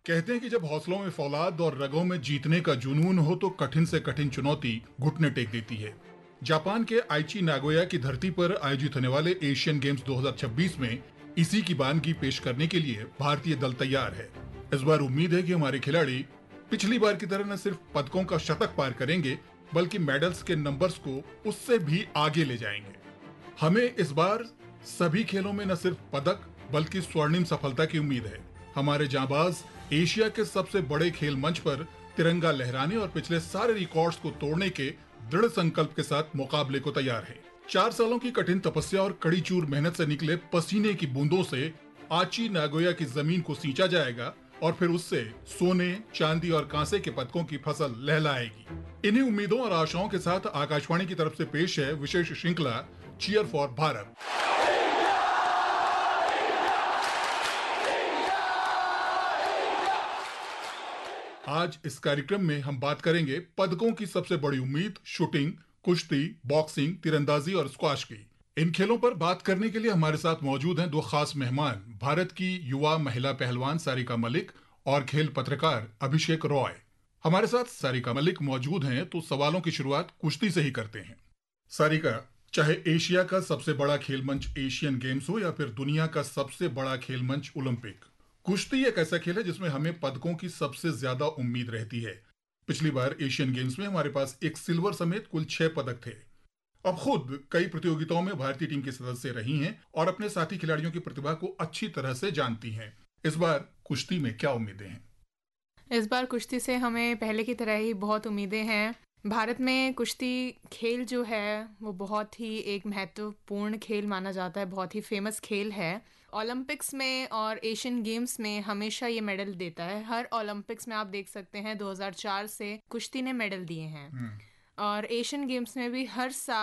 कहते हैं कि जब हौसलों में फौलाद और रगों में जीतने का जुनून हो तो कठिन से कठिन चुनौती घुटने टेक देती है। जापान के आइची नागोया की धरती पर आयोजित होने वाले एशियन गेम्स 2026 में इसी की बानगी पेश करने के लिए भारतीय दल तैयार है। इस बार उम्मीद है कि हमारे खिलाड़ी पिछली बार की तरह न सिर्फ पदकों का शतक पार करेंगे बल्कि मेडल्स के नंबर्स को उससे भी आगे ले जाएंगे। हमें इस बार सभी खेलों में न सिर्फ पदक बल्कि स्वर्णिम सफलता की उम्मीद है। हमारे जांबाज एशिया के सबसे बड़े खेल मंच पर तिरंगा लहराने और पिछले सारे रिकॉर्ड्स को तोड़ने के दृढ़ संकल्प के साथ मुकाबले को तैयार हैं। 4 सालों की कठिन तपस्या और कड़ी चूर मेहनत से निकले पसीने की बूंदों से आची नागोया की जमीन को सींचा जाएगा और फिर उससे सोने, चांदी और कांसे के पदकों की फसल लहलाएगी। इन्हीं उम्मीदों और आशाओं के साथ आकाशवाणी की तरफ से पेश है विशेष श्रृंखला चीयर फॉर भारत। आज इस कार्यक्रम में हम बात करेंगे पदकों की सबसे बड़ी उम्मीद शूटिंग, कुश्ती, बॉक्सिंग, तीरंदाजी और स्क्वाश की। इन खेलों पर बात करने के लिए हमारे साथ मौजूद हैं दो खास मेहमान, भारत की युवा महिला पहलवान सारिका मलिक और खेल पत्रकार अभिषेक रॉय। हमारे साथ सारिका मलिक मौजूद हैं तो सवालों की शुरुआत कुश्ती से ही करते हैं। सारिका, चाहे एशिया का सबसे बड़ा खेल मंच एशियन गेम्स हो या फिर दुनिया का सबसे बड़ा खेल मंच ओलंपिक, कुश्ती एक ऐसा खेल है जिसमें हमें पदकों की सबसे ज्यादा उम्मीद रहती है। पिछली बार एशियन गेम्स में हमारे पास एक सिल्वर समेत कुल 6 पदक थे। अब खुद कई प्रतियोगिताओं में भारतीय टीम के सदस्य रही हैं और अपने साथी खिलाड़ियों की प्रतिभा को अच्छी तरह से जानती हैं। इस बार कुश्ती में क्या उम्मीदें हैं? इस बार कुश्ती से हमें पहले की तरह ही बहुत उम्मीदें हैं। भारत में कुश्ती खेल जो है वो बहुत ही एक महत्वपूर्ण खेल माना जाता है, बहुत ही फेमस खेल है। ओलंपिक्स में और एशियन गेम्स में हमेशा ये मेडल देता है। हर ओलंपिक्स में आप देख सकते हैं 2004 से कुश्ती ने मेडल दिए हैं। और एशियन गेम्स में भी हर साल